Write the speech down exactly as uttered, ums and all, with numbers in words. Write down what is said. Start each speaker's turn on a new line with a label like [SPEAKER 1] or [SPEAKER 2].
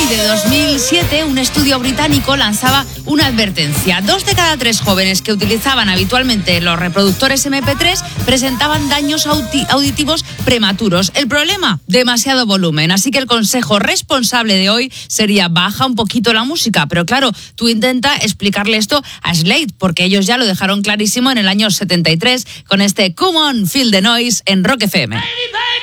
[SPEAKER 1] mayo de dos mil siete, un estudio británico lanzaba una advertencia. Dos de cada tres jóvenes que utilizaban habitualmente los reproductores eme pe tres presentaban daños audi- auditivos prematuros. El problema, demasiado volumen. Así que el consejo responsable de hoy sería baja un poquito la música. Pero claro, tú intenta explicarle esto a Slade, porque ellos ya lo dejaron clarísimo en el año setenta y tres con este Come On, Feel the Noise en Rock efe eme.